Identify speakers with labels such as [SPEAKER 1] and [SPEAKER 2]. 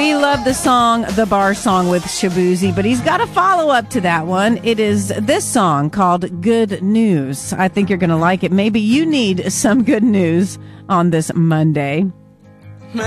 [SPEAKER 1] We love the song, The Bar Song with Shaboozey, but he's got a follow-up to that one. It is this song called Good News. I think you're going to like it. Maybe you need some good news on this Monday.